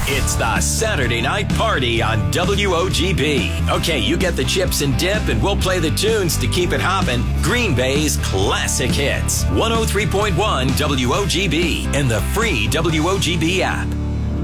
It's the Saturday Night Party on WOGB. Okay, you get the chips and dip, and we'll play the tunes to keep it hopping. Green Bay's classic hits. 103.1 WOGB and the free WOGB app.